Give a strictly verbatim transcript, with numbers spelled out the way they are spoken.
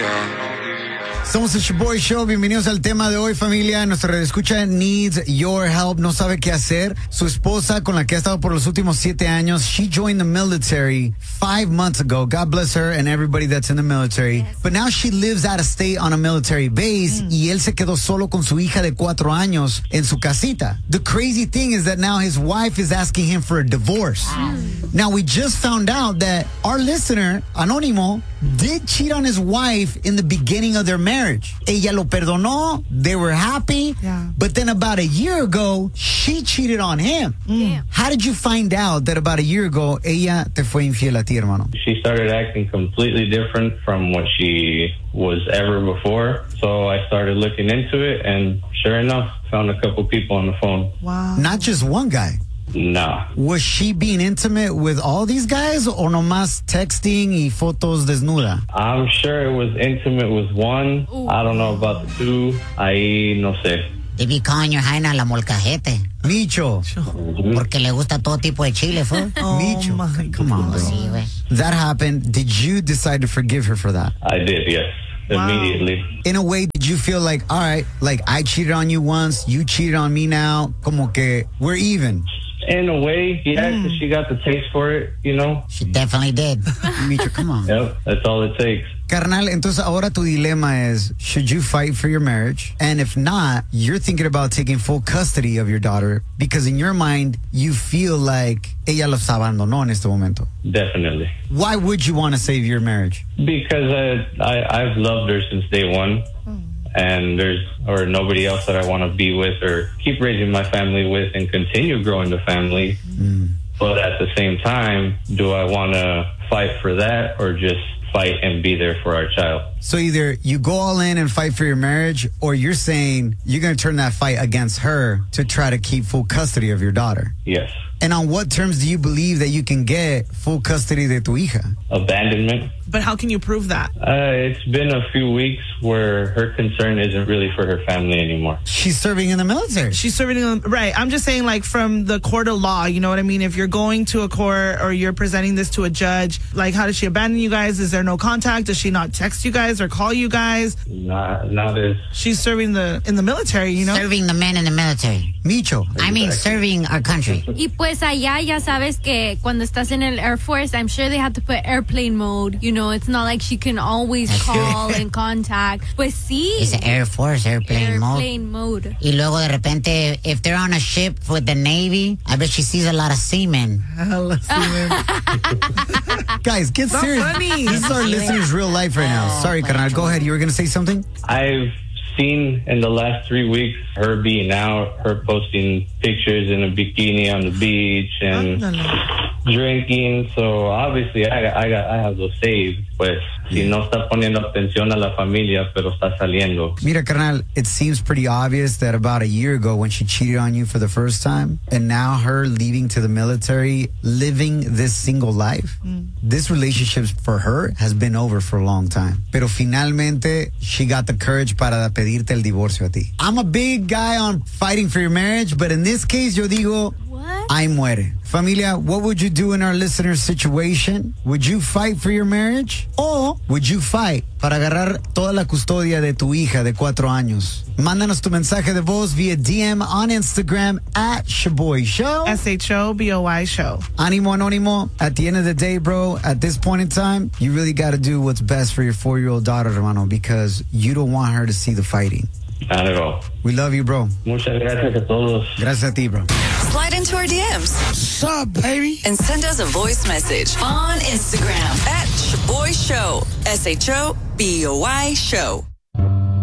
Somos el Shaboy Show. Bienvenidos al tema de hoy, familia. Nuestra redescucha needs your help. No sabe qué hacer. Su esposa, con la que ha estado por los últimos siete años, she joined the military five months ago. God bless her and everybody that's in the military. Yes. But now she lives out of state on a military base, mm. y él se quedó solo con su hija de cuatro años en su casita. The crazy thing is that now his wife is asking him for a divorce. Mm. Now, we just found out that our listener, Anónimo, did cheat on his wife in the beginning of their marriage. Ella lo perdonó. They were happy. Yeah. But then about a year ago, she cheated on him. Mm. How did you find out that about a year ago, ella te fue infiel a ti, hermano? She started acting completely different from what she was ever before. So I started looking into it, and sure enough, found a couple people on the phone. Wow. Not just one guy. No. Was she being intimate with all these guys, or nomás texting y fotos desnuda? I'm sure it was intimate with one. Ooh. I don't know about the two. Ahí no sé. They be calling your jaina la molcajete. Micho. Mm-hmm. Porque le gusta todo tipo de chile, fool. Oh, Micho. My Come on, bro. Sí, that happened. Did you decide to forgive her for that? I did, yes. Wow. Immediately. In a way, did you feel like, all right, like I cheated on you once, you cheated on me now, como que we're even? In a way, yeah, because mm. she got the taste for it, you know? She definitely did. Micho, come on. Yep, that's all it takes. Carnal, entonces ahora tu dilema is, should you fight for your marriage? And if not, you're thinking about taking full custody of your daughter because in your mind, you feel like ella los abandonó en este momento. Definitely. Why would you want to save your marriage? Because I, I, I've loved her since day one. Mm. And there's or nobody else that I want to be with or keep raising my family with and continue growing the family. Mm. But at the same time, do I want to fight for that or just fight and be there for our child? So either you go all in and fight for your marriage, or you're saying you're going to turn that fight against her to try to keep full custody of your daughter. Yes. And on what terms do you believe that you can get full custody de tu hija? Abandonment. But how can you prove that? Uh, it's been a few weeks where her concern isn't really for her family anymore. She's serving in the military. She's serving in the, right. I'm just saying, like, from the court of law, you know what I mean? If you're going to a court or you're presenting this to a judge, like, how does she abandon you guys? Is there no contact? Does she not text you guys or call you guys? Not, not as... She's serving the in the military, you know? Serving the men in the military. Micho. Exactly. I mean, serving our country. Y pues allá ya sabes que cuando estás en el Air Force, I'm sure they have to put airplane mode. You know, it's not like she can always That's call true. and contact. Pues sí. It's the Air Force airplane, airplane mode. mode. Y luego de repente, if they're on a ship with the Navy, I bet she sees a lot of seamen. Hella seamen. Guys, get Not serious. Funny. This is our listeners' real life right now. Oh, Sorry, Carnal. Go ahead. You were going to say something? I've seen in the last three weeks her being out, her posting pictures in a bikini on the beach and oh, no, no. drinking. So obviously I got, I got I have those saved. Pues si no está poniendo atención a la familia, pero está saliendo. Mira, carnal, it seems pretty obvious that about a year ago when she cheated on you for the first time, and now her leaving to the military, living this single life, mm. this relationship for her has been over for a long time. Pero finalmente, she got the courage para pedirte el divorcio a ti. I'm a big guy on fighting for your marriage, but in this case, yo digo, what? Ay muere. Familia, what would you do in our listener's situation? Would you fight for your marriage? Or would you fight para agarrar toda la custodia de tu hija de cuatro años? Mándanos tu mensaje de voz via D M on Instagram at Shaboy Show. S H O B O Y Show. Animo Anónimo, at the end of the day, bro, at this point in time, you really got to do what's best for your four-year-old daughter, hermano, because you don't want her to see the fighting. Not at all. We love you, bro. Muchas gracias a todos. Gracias a ti, bro. Slide into our D Ms. What's up, baby? And send us a voice message on Instagram at Shaboy Show. S H O B O Y Show.